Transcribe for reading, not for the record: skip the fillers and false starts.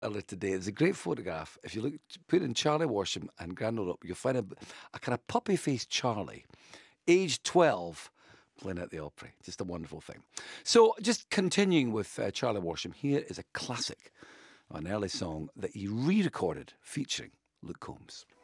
earlier today. There's a great photograph. If you look, put in Charlie Worsham and Grand Ole Opry, you'll find a kind of puppy-faced Charlie, age 12, playing at the Opry. Just a wonderful thing. So, just continuing with Charlie Worsham, here is a classic, an early song that he re-recorded featuring Luke Combs.